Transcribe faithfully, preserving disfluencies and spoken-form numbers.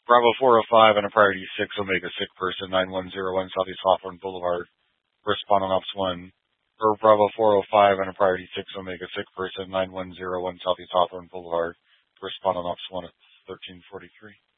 Bravo four oh five and a priority six, Omega sick person, nine one zero one Southeast Hawthorne Boulevard. Respond on ops one. Or Bravo four oh five and a priority six, Omega sick person, nine one zero one Southeast Hawthorne Boulevard. Respond on ops one at thirteen forty-three.